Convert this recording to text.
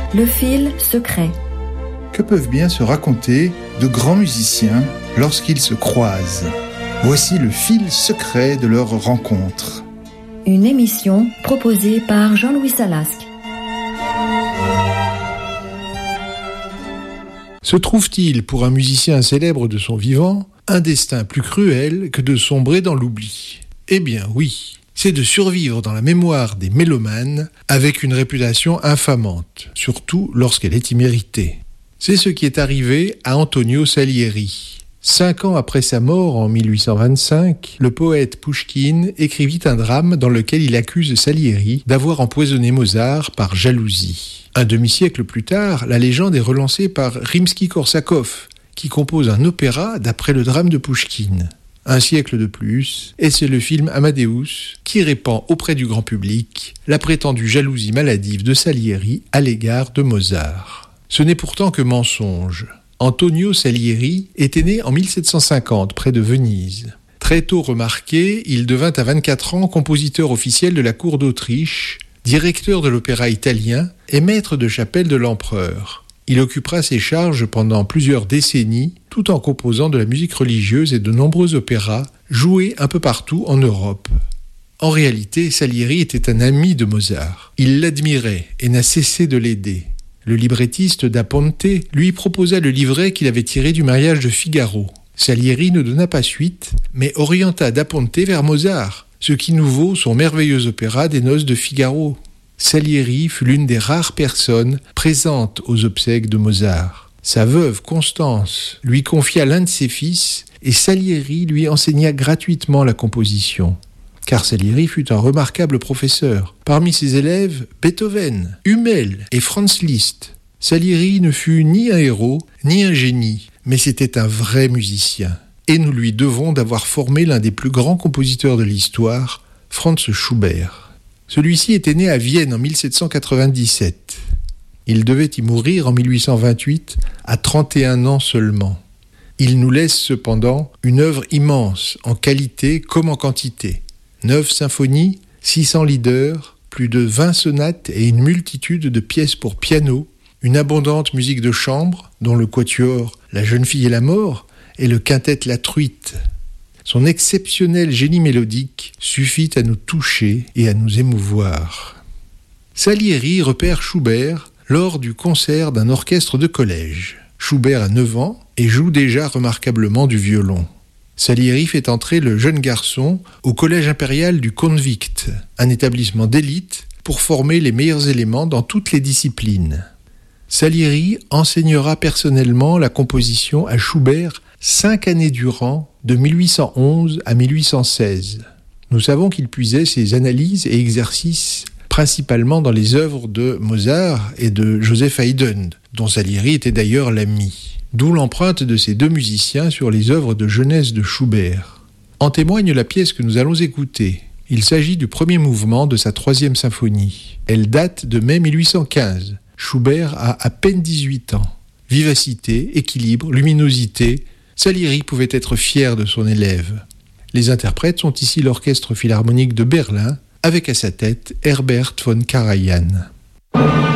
Le fil secret. Que peuvent bien se raconter de grands musiciens lorsqu'ils se croisent ? Voici le fil secret de leur rencontre. Une émission proposée par Jean-Louis Salasque. Se trouve-t-il, pour un musicien célèbre de son vivant, un destin plus cruel que de sombrer dans l'oubli ? Eh bien oui, c'est de survivre dans la mémoire des mélomanes avec une réputation infamante, surtout lorsqu'elle est imméritée. C'est ce qui est arrivé à Antonio Salieri. 5 ans après sa mort, en 1825, le poète Pouchkine écrivit un drame dans lequel il accuse Salieri d'avoir empoisonné Mozart par jalousie. Un demi-siècle plus tard, la légende est relancée par Rimsky-Korsakov, qui compose un opéra d'après le drame de Pouchkine. Un siècle de plus, et c'est le film Amadeus qui répand auprès du grand public la prétendue jalousie maladive de Salieri à l'égard de Mozart. Ce n'est pourtant que mensonge. Antonio Salieri était né en 1750 près de Venise. Très tôt remarqué, il devint à 24 ans compositeur officiel de la cour d'Autriche, directeur de l'opéra italien et maître de chapelle de l'empereur. Il occupera ces charges pendant plusieurs décennies, tout en composant de la musique religieuse et de nombreux opéras, joués un peu partout en Europe. En réalité, Salieri était un ami de Mozart. Il l'admirait et n'a cessé de l'aider. Le librettiste da Ponte lui proposa le livret qu'il avait tiré du mariage de Figaro. Salieri ne donna pas suite, mais orienta da Ponte vers Mozart, ce qui nous vaut son merveilleux opéra des Noces de Figaro. Salieri fut l'une des rares personnes présentes aux obsèques de Mozart. Sa veuve, Constance, lui confia l'un de ses fils et Salieri lui enseigna gratuitement la composition. Car Salieri fut un remarquable professeur. Parmi ses élèves, Beethoven, Hummel et Franz Liszt. Salieri ne fut ni un héros, ni un génie, mais c'était un vrai musicien. Et nous lui devons d'avoir formé l'un des plus grands compositeurs de l'histoire, Franz Schubert. Celui-ci était né à Vienne en 1797. Il devait y mourir en 1828, à 31 ans seulement. Il nous laisse cependant une œuvre immense, en qualité comme en quantité. 9 symphonies, 600 lieder, plus de 20 sonates et une multitude de pièces pour piano, une abondante musique de chambre, dont le quatuor La jeune fille et la mort et le quintet La truite. Son exceptionnel génie mélodique suffit à nous toucher et à nous émouvoir. Salieri repère Schubert lors du concert d'un orchestre de collège. Schubert a 9 ans et joue déjà remarquablement du violon. Salieri fait entrer le jeune garçon au collège impérial du Convict, un établissement d'élite pour former les meilleurs éléments dans toutes les disciplines. Salieri enseignera personnellement la composition à Schubert 5 années durant, de 1811 à 1816. Nous savons qu'il puisait ses analyses et exercices principalement dans les œuvres de Mozart et de Joseph Haydn, dont Salieri était d'ailleurs l'ami. D'où l'empreinte de ces deux musiciens sur les œuvres de jeunesse de Schubert. En témoigne la pièce que nous allons écouter. Il s'agit du premier mouvement de sa 3e symphonie. Elle date de mai 1815. Schubert a à peine 18 ans. Vivacité, équilibre, luminosité, Salieri pouvait être fier de son élève. Les interprètes sont ici l'Orchestre Philharmonique de Berlin, avec à sa tête Herbert von Karajan.